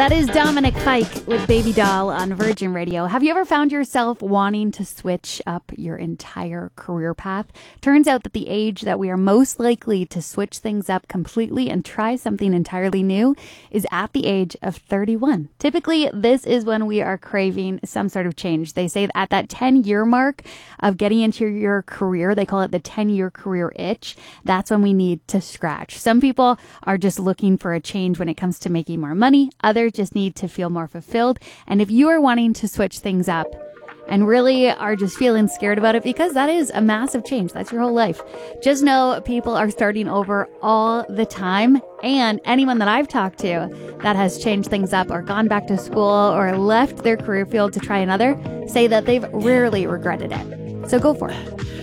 That is Dominic Fike with Baby Doll on Virgin Radio. Have you ever found yourself wanting to switch up your entire career path? Turns out that the age that we are most likely to switch things up completely and try something entirely new is at the age of 31. Typically, this is when we are craving some sort of change. They say that at that 10-year mark of getting into your career, they call it the 10-year career itch. That's when we need to scratch. Some people are just looking for a change when it comes to making more money. Others just need to feel more fulfilled. And if you are wanting to switch things up and really are just feeling scared about it, because that is a massive change, that's your whole life, just know people are starting over all the time. And anyone that I've talked to that has changed things up or gone back to school or left their career field to try another say that they've rarely regretted it. So go for it.